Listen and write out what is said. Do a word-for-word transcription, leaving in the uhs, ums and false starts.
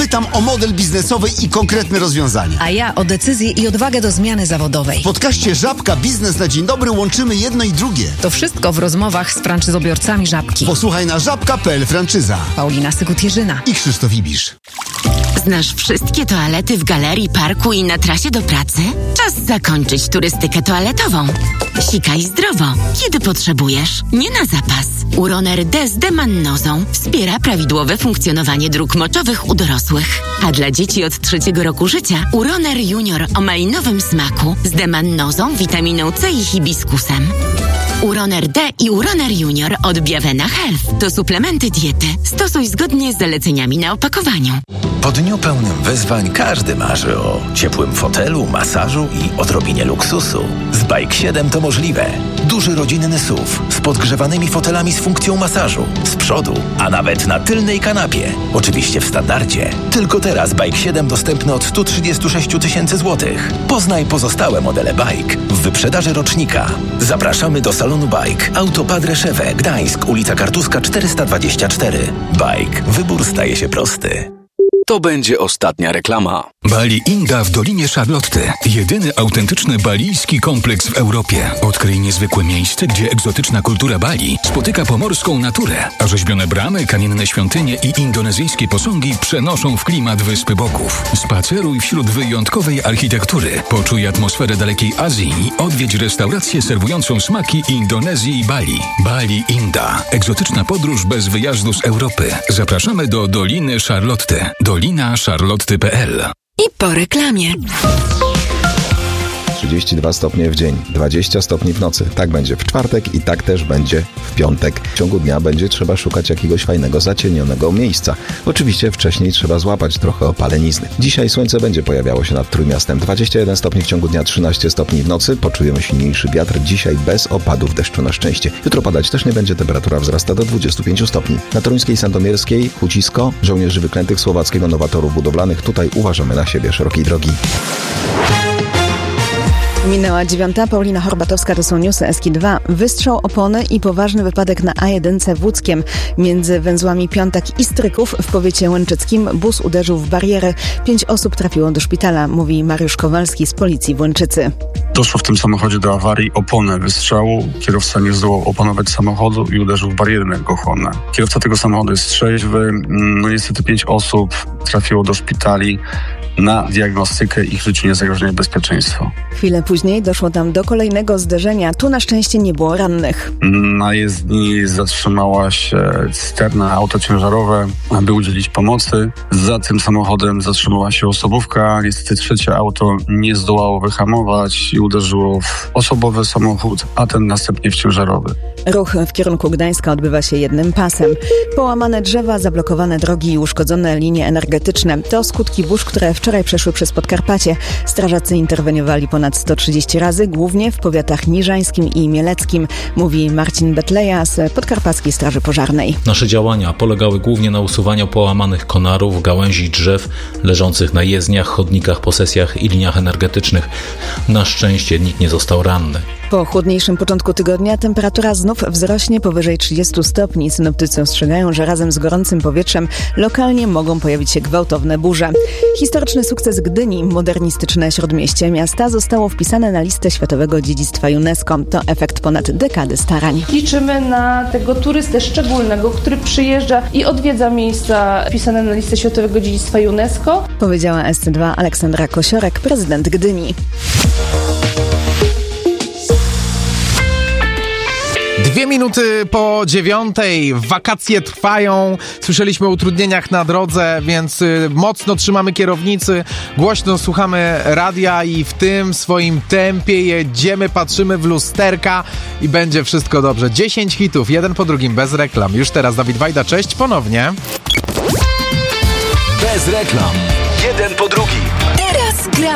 Pytam o model biznesowy i konkretne rozwiązania. A ja o decyzję i odwagę do zmiany zawodowej. W podcaście Żabka Biznes na Dzień Dobry łączymy jedno i drugie. To wszystko w rozmowach z franczyzobiorcami Żabki. Posłuchaj na żabka kropka p l franczyza. Paulina Sykut-Jerzyna i Krzysztof Ibisz. Znasz wszystkie toalety w galerii, parku i na trasie do pracy? Czas zakończyć turystykę toaletową. Sikaj zdrowo, kiedy potrzebujesz, nie na zapas. Uroner D z demannozą wspiera prawidłowe funkcjonowanie dróg moczowych u dorosłych. A dla dzieci od trzeciego roku życia Uroner Junior o malinowym smaku z demannozą, witaminą C i hibiskusem. Uroner D i Uroner Junior od Biavena Health to suplementy diety. Stosuj zgodnie z zaleceniami na opakowaniu. Po dniu pełnym wyzwań każdy marzy o ciepłym fotelu, masażu i odrobinie luksusu. Z Bike siedem to możliwe. Duży rodzinny S U V z podgrzewanymi fotelami z funkcją masażu. Z przodu, a nawet na tylnej kanapie. Oczywiście w standardzie. Tylko teraz Bike siedem dostępny od sto trzydzieści sześć tysięcy złotych. Poznaj pozostałe modele Bike w wyprzedaży rocznika. Zapraszamy do salonu Bike. Auto Padre Szewę, Gdańsk, ulica Kartuska czterysta dwadzieścia cztery. Bike. Wybór staje się prosty. To będzie ostatnia reklama. Bali Inda w Dolinie Charlotte. Jedyny autentyczny balijski kompleks w Europie. Odkryj niezwykłe miejsce, gdzie egzotyczna kultura Bali spotyka pomorską naturę, a rzeźbione bramy, kamienne świątynie i indonezyjskie posągi przenoszą w klimat Wyspy Bogów. Spaceruj wśród wyjątkowej architektury. Poczuj atmosferę dalekiej Azji i odwiedź restaurację serwującą smaki Indonezji i Bali. Bali Inda. Egzotyczna podróż bez wyjazdu z Europy. Zapraszamy do Doliny Charlotte. dolina charlotte kropka p l. I po reklamie. trzydzieści dwa stopnie w dzień, dwadzieścia stopni w nocy. Tak będzie w czwartek i tak też będzie w piątek. W ciągu dnia będzie trzeba szukać jakiegoś fajnego, zacienionego miejsca. Oczywiście wcześniej trzeba złapać trochę opalenizny. Dzisiaj słońce będzie pojawiało się nad Trójmiastem. dwadzieścia jeden stopni w ciągu dnia, trzynaście stopni w nocy. Poczujemy silniejszy wiatr. Dzisiaj bez opadów deszczu na szczęście. Jutro padać też nie będzie. Temperatura wzrasta do dwudziestu pięciu stopni. Na Toruńskiej Sandomierskiej, Hucisko, żołnierzy wyklętych słowackiego nowatorów budowlanych. Tutaj uważamy na siebie szerokiej drogi. Minęła dziewiąta. Paulina Horbatowska, to są newsy Eski dwa. Wystrzał opony i poważny wypadek na A jeden w Łódzkiem. Między węzłami Piątek i Stryków w powiecie łęczyckim bus uderzył w barierę. Pięć osób trafiło do szpitala, mówi Mariusz Kowalski z policji w Łęczycy. Doszło w tym samochodzie do awarii opony wystrzału. Kierowca nie zdołał opanować samochodu i uderzył w barierę energochłonną. Kierowca tego samochodu jest trzeźwy. No niestety pięć osób trafiło do szpitali. Na diagnostykę ich życiu nie zagrożenie bezpieczeństwo. Chwilę później doszło tam do kolejnego zderzenia. Tu na szczęście nie było rannych. Na jezdni zatrzymała się cysterna, auto ciężarowe, aby udzielić pomocy. Za tym samochodem zatrzymała się osobówka. Niestety trzecie auto nie zdołało wyhamować i uderzyło w osobowy samochód, a ten następnie w ciężarowy. Ruch w kierunku Gdańska odbywa się jednym pasem. Połamane drzewa, zablokowane drogi i uszkodzone linie energetyczne to skutki burz, które wczoraj przeszły przez Podkarpacie. Strażacy interweniowali ponad sto trzydzieści razy, głównie w powiatach niżańskim i mieleckim, mówi Marcin Betleja z Podkarpackiej Straży Pożarnej. Nasze działania polegały głównie na usuwaniu połamanych konarów, gałęzi drzew leżących na jezdniach, chodnikach, posesjach i liniach energetycznych. Na szczęście nikt nie został ranny. Po chłodniejszym początku tygodnia temperatura znów wzrośnie powyżej trzydziestu stopni. Synoptycy ostrzegają, że razem z gorącym powietrzem lokalnie mogą pojawić się gwałtowne burze. Historyczny sukces Gdyni, modernistyczne śródmieście miasta, zostało wpisane na listę Światowego Dziedzictwa UNESCO. To efekt ponad dekady starań. Liczymy na tego turystę szczególnego, który przyjeżdża i odwiedza miejsca wpisane na listę Światowego Dziedzictwa UNESCO. Powiedziała S C dwa Aleksandra Kosiorek, prezydent Gdyni. Dwie minuty po dziewiątej, wakacje trwają, słyszeliśmy o utrudnieniach na drodze, więc mocno trzymamy kierownicy, głośno słuchamy radia i w tym swoim tempie jedziemy, patrzymy w lusterka i będzie wszystko dobrze. dziesięć hitów, jeden po drugim, bez reklam. Już teraz Dawid Wajda, cześć ponownie. Bez reklam, jeden po drugim. Teraz gra